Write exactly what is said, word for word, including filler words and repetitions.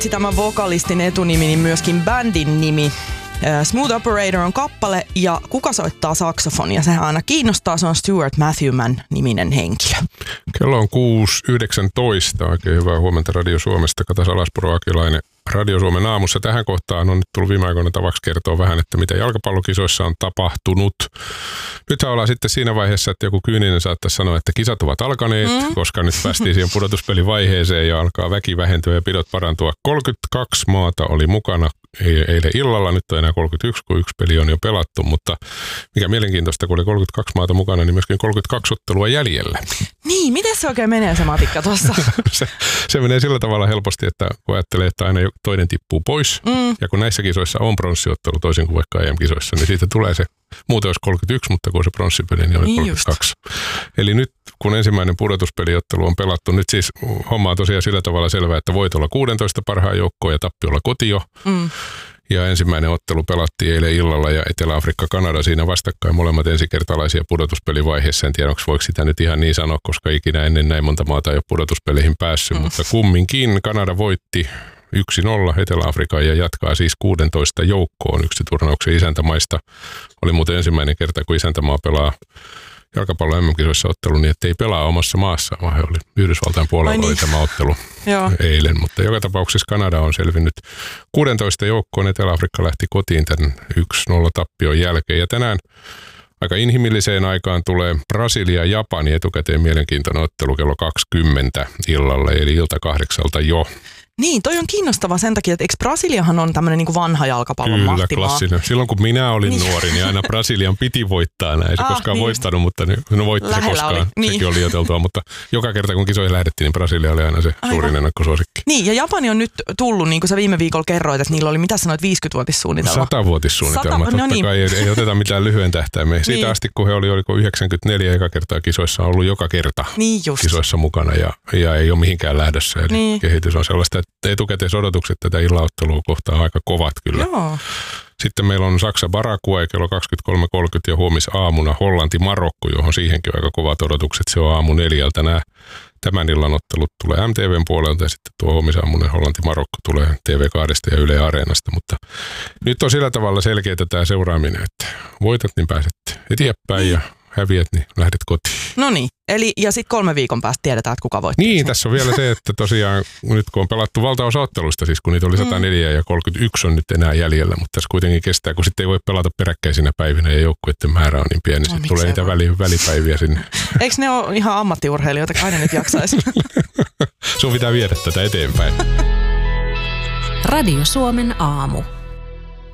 Tämä vokalistin etunimi, niin myöskin bändin nimi. Smooth Operator on kappale ja kuka soittaa saksofonia? Sehän aina kiinnostaa, se on Stuart Matthewman-niminen henkilö. Kello on kuusi yhdeksäntoista. Oikein hyvää huomenta Radio Suomesta. Kata Salaspuro, Akilainen Radio Suomen aamussa. Tähän kohtaan on nyt tullut viime aikoina tavaksi kertoa vähän, että mitä jalkapallokisoissa on tapahtunut. Nythän ollaan sitten siinä vaiheessa, että joku kyyninen saattaisi sanoa, että kisat ovat alkaneet, mm. koska nyt päästiin siihen pudotuspelivaiheeseen ja alkaa väki vähentyä ja pidot parantua. kolmekymmentäkaksi maata oli mukana eilen illalla, nyt on enää kolmekymmentäyksi, kun yksi peli on jo pelattu, mutta mikä mielenkiintoista, kun oli kolmekymmentäkaksi maata mukana, niin myöskin kolmekymmentäkaksi ottelua jäljellä. Niin, miten se oikein menee se matikka tuossa? se, se menee sillä tavalla helposti, että kun ajattelee, että aina toinen tippuu pois, mm. ja kun näissä kisoissa on pronssiottelu toisin kuin vaikka E M-kisoissa, niin siitä tulee se, muuten olisi kolmekymmentäyksi, mutta kun on se pronssipeli, niin on niin kolmekymmentäkaksi. Just. Eli nyt kun ensimmäinen pudotuspeliottelu on pelattu, nyt siis homma on tosiaan sillä tavalla selvää, että voit olla kuusitoista parhaan joukkoon ja tappiolla kotio. Mm. Ja ensimmäinen ottelu pelattiin eilen illalla ja Etelä-Afrikka, Kanada siinä vastakkain, molemmat ensikertalaisia pudotuspelivaiheessa. En tiedä, onko voiko sitä nyt ihan niin sanoa, koska ikinä ennen näin monta maata ei ole pudotuspeleihin päässyt, mm. mutta kumminkin Kanada voitti yksi nolla Etelä-Afrikan ja jatkaa siis kuusitoista joukkoon yksi turnauksen isäntämaista. Oli muuten ensimmäinen kerta, kun isäntämaa pelaa jalkapallon M M-kisoissa ottelu niin, että ei pelaa omassa maassa, vaan he oli Yhdysvaltain puolella niin. Oli tämä ottelu eilen. Mutta joka tapauksessa Kanada on selvinnyt kuusitoista joukkoon. Etelä-Afrikka lähti kotiin tämän yksi nolla tappion jälkeen. Ja tänään aika inhimilliseen aikaan tulee Brasilia ja Japani etukäteen mielenkiintoinen ottelu kello kaksikymmentä illalla, eli ilta kahdeksalta jo. Niin, toi on kiinnostava sen takia, että eikö Brasiliahan on tämmöinen niin kuin vanha jalkapallon Kyllä, mahtimaa? klassinen. Silloin kun minä olin niin. nuori, niin aina Brasilian piti voittaa. Näin. Ei se ah, koskaan niin. voistanut, mutta no voitti se koskaan. Oli. Niin. Sekin oli liioiteltua, mutta joka kerta kun kisoihin lähdettiin, niin Brasilia oli aina se Aivan. suurin ennakkosuosikki. Niin, ja Japani on nyt tullut, niin kuin sä viime viikolla kerroit, että niillä oli, mitä sanoit, viisikymmentävuotissuunnitelma? satavuotissuunnitelma. Sata, no niin. Totta kai ei, ei oteta mitään lyhyen tähtäimeen. Siitä niin. asti, kun he oli, oliko yhdeksänkymmentäneljä eka kertaa kisoissa, on ollut joka kerta niin kisoissa mukana ja, ja ei ole mihinkään lähdössä. Eli niin. kehitys on sellaista, että etukäteisodotukset tätä illanottelua kohtaan on aika kovat kyllä. Joo. Sitten meillä on Saksa Paraguay kello kaksikymmentäkolme kolmekymmentä ja huomisaamuna Hollanti Marokko, johon siihenkin on aika kovat odotukset. Se on aamu neljältä. Nämä tämän illan ottelut tulee M T V:n puolelta ja sitten tuo huomisaamunen Hollanti Marokko tulee T V kahdesta ja Yle Areenasta. Mutta nyt on sillä tavalla selkeää tämä seuraaminen, että voitat niin pääset eteenpäin ja häviät niin lähdet kotiin. No niin, eli ja sitten kolme viikon päästä tiedetään, että kuka voittaa. Niin, sen. Tässä on vielä se, että tosiaan nyt kun on pelattu valtaosa otteluista, siis kun niitä oli sata neljä mm. ja kolmekymmentäyksi on nyt enää jäljellä, mutta tässä kuitenkin kestää, kun sitten ei voi pelata peräkkäisinä päivinä ja joukkueiden määrä on niin pieni, no, sitten tulee niitä väli, välipäiviä sinne. Eikö ne ole ihan ammattiurheilijoita, kai ne nyt jaksaisi? Sun pitää viedä tätä eteenpäin. Radio Suomen aamu.